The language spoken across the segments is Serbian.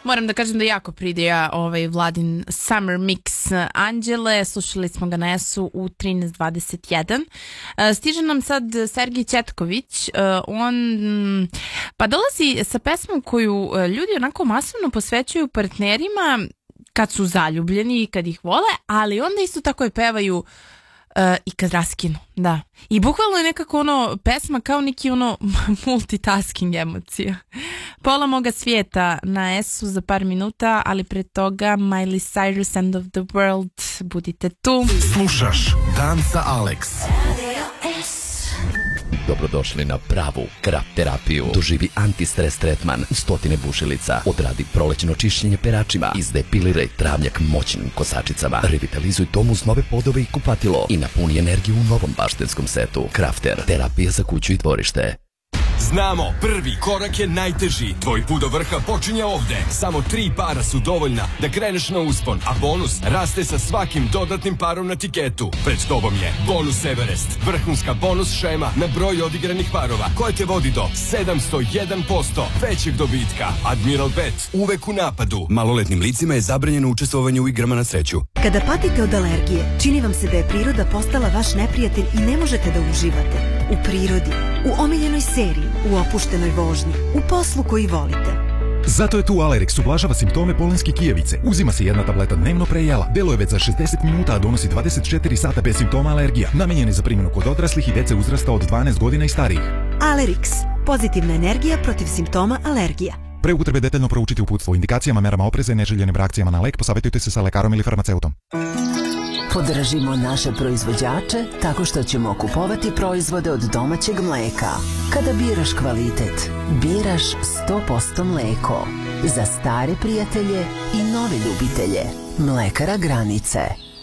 Moram da kažem da jako pridija Vladin Summer Mix Anđele. Slušali smo ga na ES-u u 13:21. Stiže nam sad Sergij Ćetković. On pa dolazi sa pesmom koju ljudi onako masovno posvećuju partnerima kad su zaljubljeni i kad ih vole, ali onda isto tako je pevaju i kad raskinu, da. I bukvalno je nekako pesma kao neki multitasking emocija. Pola moga svijeta na ES-u za par minuta, ali pre toga Miley Cyrus, End of the World, budite tu. Slušaš Dan sa Alex. Dobrodošli na pravu krap terapiju. Doživi antistres tretman, 100 bušilica. Odradi prolećno čišćenje peračima. Izdepiliraj travnjak moćnim kosačicama. Revitalizuj tom uz nove podove i kupatilo. I napuni energiju u novom baštenskom setu. Crafter, terapija za kuću i dvorište. Znamo, prvi korak je najteži. Tvoj put do vrha počinje ovde. Samo 3 para su dovoljna da kreneš na uspon, a bonus raste sa svakim dodatnim parom na tiketu. Pred tobom je Bonus Everest, vrhunska bonus šema na broj odigranih parova, koja te vodi do 701% većeg dobitka. Admiral Bet, uvek u napadu. Maloletnim licima je zabranjeno učestvovanje u igrama na sreću. Kada patite od alergije, čini vam se da je priroda postala vaš neprijatelj i ne možete da uživate. U prirodi, u omiljenoj seriji, u opuštenoj vožnji, u poslu koji volite. Zato je tu Alerix, ublažava simptome polenske kijevice. Uzima se 1 tableta dnevno pre jela. Deluje već za 60 minuta, a donosi 24 sata bez simptoma alergija. Namenjen je za primjenu kod odraslih i dece uzrasta od 12 godina i starijih. Alerix, pozitivna energija protiv simptoma alergija. Pre upotrebe detaljno proučiti uputstvo o indikacijama, merama opreza i neželjenim reakcijama na lek, posavjetujte se sa lekarom ili farmaceutom. Podržimo naše proizvođače tako što ćemo kupovati proizvode od domaćeg mleka. Kada biraš kvalitet, biraš 100% mleko. Za stare prijatelje i nove ljubitelje. Mlekara Granice.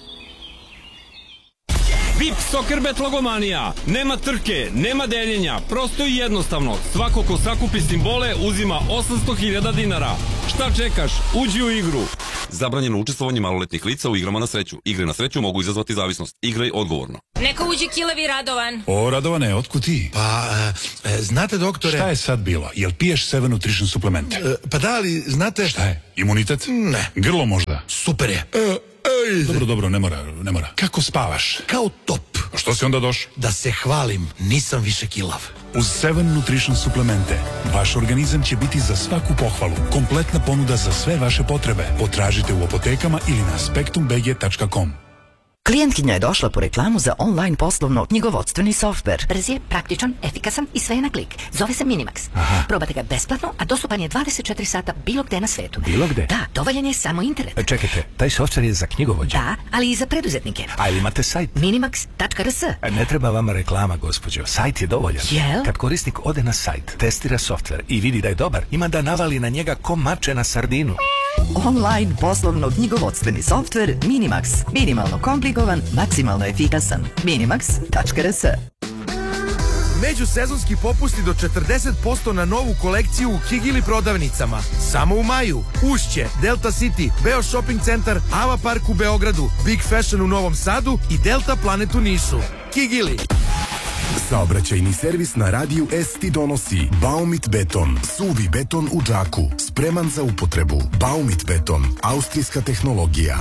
VIP Soccerbet logomanija. Nema trke, nema deljenja, prosto i jednostavno. Svako ko sakupi simbole uzima 800.000 dinara. Šta čekaš? Uđi u igru. Zabranjeno učestvovanje maloletnih lica u igrama na sreću. Igre na sreću mogu izazvati zavisnost. Igraj odgovorno. Neka uđe Kilavi Radovan. O, Radovane, otkud ti? Pa, znate doktore... Šta je sad bilo? Jel piješ 7 Nutrition suplemente? Pa da, ali znate... Šta je? Imunitet? Ne. Grlo možda? Super je. Dobro, ne mora. Kako spavaš? Kao top. A što si onda došao? Da se hvalim, nisam više kilav. Uz 7 Nutrition suplemente, vaš organizam će biti za svaku pohvalu. Kompletna ponuda za sve vaše potrebe. Potražite u apotekama ili na spektumbg.com. Klijentkinja je došla po reklamu za online poslovno-knjigovodstveni softver. Brz je, praktičan, efikasan i sve je na klik. Zove se Minimax. Probate ga besplatno, a dostupan je 24 sata bilo gde na svetu. Bilo gde? Da, dovoljan je samo internet. Čekajte, taj softver je za knjigovođe? Da, ali i za preduzetnike. A ili imate sajt? Minimax.rs. Ne treba vama reklama, gospođo. Sajt je dovoljan. Jel? Kad korisnik ode na sajt, testira softver i vidi da je dobar, ima da navali na njega ko mače na sardinu. Online poslovno-knjigovodstveni softver Minimax. Minimalno komplikovan, maksimalno efikasan. Minimax.rs. Međusezonski popusti do 40% na novu kolekciju u Kigili prodavnicama. Samo u maju. Ušće, Delta City, Beo Shopping Centar, Ava Park u Beogradu, Big Fashion u Novom Sadu i Delta Planet u Nišu. Kigili. Saobraćajni servis na radiju S ti donosi Baumit beton, suvi beton u džaku, spreman za upotrebu. Baumit beton, austrijska tehnologija.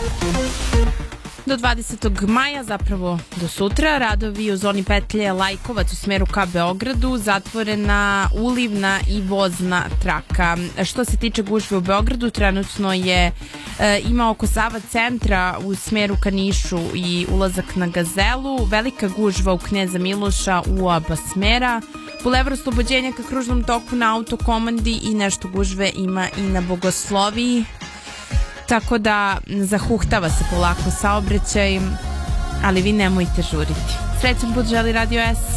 Do 20. maja, zapravo do sutra, radovi u zoni petlje Lajkovac u smeru ka Beogradu, zatvorena ulivna i vozna traka. Što se tiče gužve u Beogradu, trenutno je ima oko Sava centra u smeru ka Nišu i ulazak na Gazelu, velika gužva u Kneza Miloša u oba smera, Bulevar Oslobođenja ka kružnom toku na Autokomandi i nešto gužve ima i na Bogosloviji. Tako da zahuhtava se polako saobraćaj, ali vi nemojte žuriti. Srećan put želi Radio S.